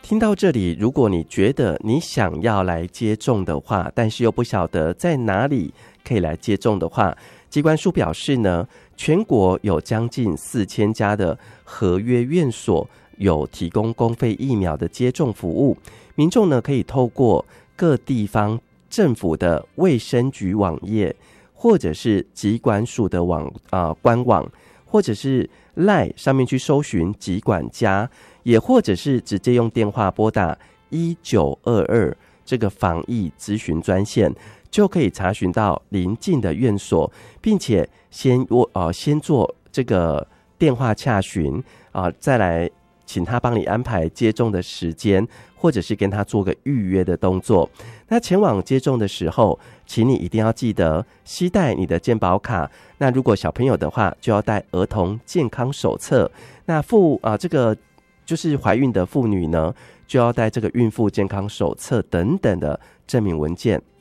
听到这里，如果你觉得你想要来接种的话，但是又不晓得在哪里可以来接种的话，疾管署表示呢，全国有将近4000家的合约院所有提供公费疫苗的接种服务，民众呢可以透过各地方政府的卫生局网页，或者是疾管署的官网，或者是 LINE 上面去搜寻疾管家，也或者是直接用电话拨打1922这个防疫咨询专线，就可以查询到邻近的院所，并且先做这个电话洽询再来请他帮你安排接种的时间，或者是跟他做个预约的动作。那前往接种的时候，请你一定要记得携带你的健保卡。那如果小朋友的话，就要带儿童健康手册。那这个就是怀孕的妇女呢，就要带这个孕妇健康手册等等的证明文件。